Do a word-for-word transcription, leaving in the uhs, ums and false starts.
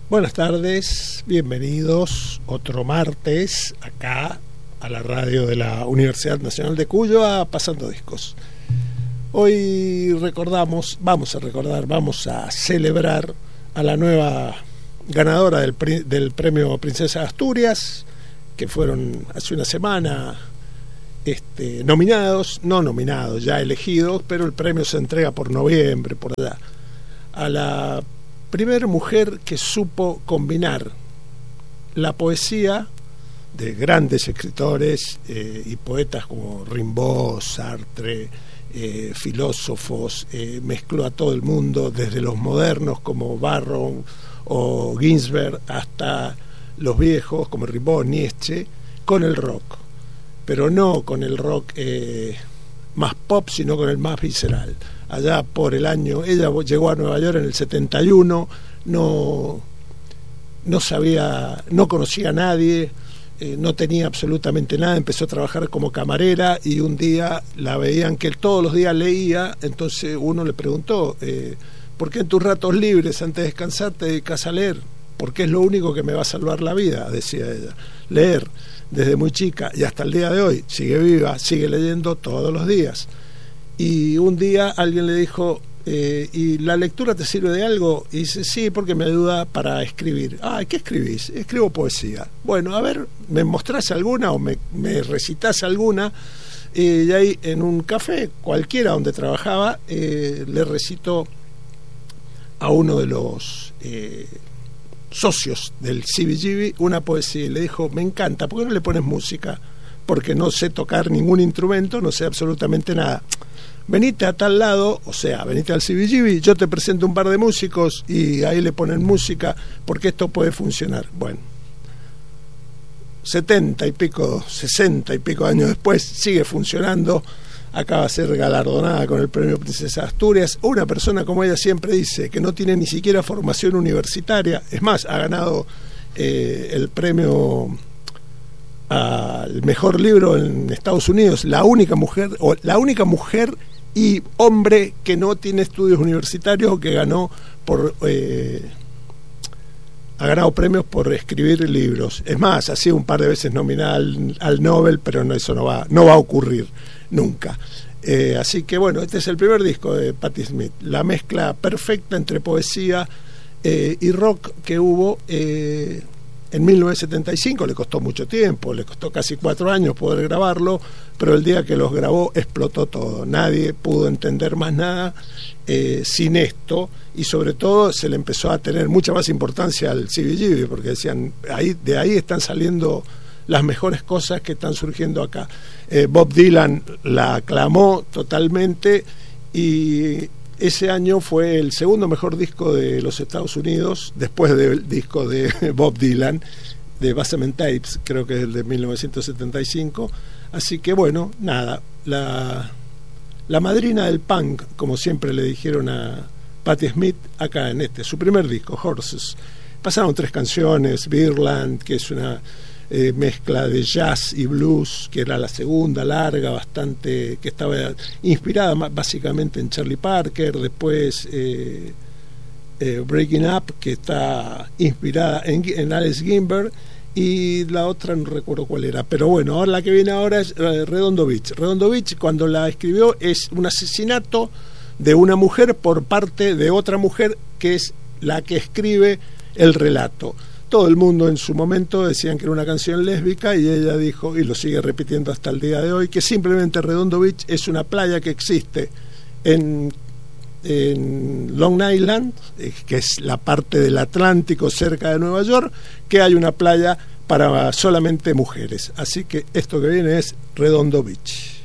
Buenas tardes, bienvenidos otro martes acá a la radio de la Universidad Nacional de Cuyo a Pasando Discos. Hoy recordamos, vamos a recordar, vamos a celebrar a la nueva ganadora del, del premio Princesa de Asturias, que fueron hace una semana este, nominados, no nominados, ya elegidos, pero el premio se entrega por noviembre, por allá, a la primera mujer que supo combinar la poesía de grandes escritores eh, y poetas como Rimbaud, Sartre, eh, filósofos, eh, mezcló a todo el mundo, desde los modernos como Barrow o Ginsberg hasta los viejos como Rimbaud, Nietzsche, con el rock, pero no con el rock eh, más pop, sino con el más visceral. Allá por el año, ella llegó a Nueva York en el setenta y uno, no, no sabía, no conocía a nadie, eh, no tenía absolutamente nada, empezó a trabajar como camarera y un día la veían que todos los días leía, entonces uno le preguntó, eh, ¿por qué en tus ratos libres antes de descansar te dedicas a leer? Porque es lo único que me va a salvar la vida, decía ella, leer desde muy chica y hasta el día de hoy, sigue viva, sigue leyendo todos los días. Y un día alguien le dijo, eh, ¿y la lectura te sirve de algo? Y dice, sí, porque me ayuda para escribir. Ah, ¿qué escribís? Escribo poesía. Bueno, a ver, ¿me mostrás alguna o me, me recitas alguna? Eh, y ahí en un café, cualquiera donde trabajaba, eh, le recitó a uno de los eh, socios del C B G B una poesía y le dijo, me encanta, ¿por qué no le pones música? Porque no sé tocar ningún instrumento, no sé absolutamente nada. Venite a tal lado, o sea, venite al C B G B, yo te presento un par de músicos y ahí le ponen música porque esto puede funcionar. Bueno, setenta y pico, sesenta y pico años después sigue funcionando, acaba de ser galardonada con el premio Princesa de Asturias. Una persona, como ella siempre dice, que no tiene ni siquiera formación universitaria, es más, ha ganado eh, el premio al mejor libro en Estados Unidos, la única mujer, o la única mujer y hombre que no tiene estudios universitarios o que ganó por eh, ha ganado premios por escribir libros. Es más, ha sido un par de veces nominada al, al Nobel, pero no, eso no va, no va a ocurrir nunca. Eh, así que bueno, este es el primer disco de Patti Smith, la mezcla perfecta entre poesía eh, y rock que hubo eh, en mil novecientos setenta y cinco. Le costó mucho tiempo, le costó casi cuatro años poder grabarlo, pero el día que los grabó explotó todo. Nadie pudo entender más nada eh, sin esto, y sobre todo se le empezó a tener mucha más importancia al C B G B, porque decían, ahí, de ahí están saliendo las mejores cosas que están surgiendo acá. Eh, Bob Dylan la aclamó totalmente y ese año fue el segundo mejor disco de los Estados Unidos, después del disco de Bob Dylan, de Basement Tapes, creo que es el de mil novecientos setenta y cinco. Así que bueno, nada, la, la madrina del punk, como siempre le dijeron a Patti Smith, acá en este, su primer disco, Horses. Pasaron tres canciones, Birdland, que es una eh, mezcla de jazz y blues, que era la segunda, larga, bastante, que estaba inspirada más, básicamente en Charlie Parker. Después eh, eh, Breaking Up, que está inspirada en, en Alex Ginsberg, y la otra no recuerdo cuál era, pero bueno, ahora la que viene ahora es eh, Redondo Beach. Redondo Beach, cuando la escribió, es un asesinato de una mujer por parte de otra mujer que es la que escribe el relato. Todo el mundo en su momento decían que era una canción lésbica y ella dijo, y lo sigue repitiendo hasta el día de hoy, que simplemente Redondo Beach es una playa que existe en, en Long Island, que es la parte del Atlántico cerca de Nueva York, que hay una playa para solamente mujeres. Así que esto que viene es Redondo Beach.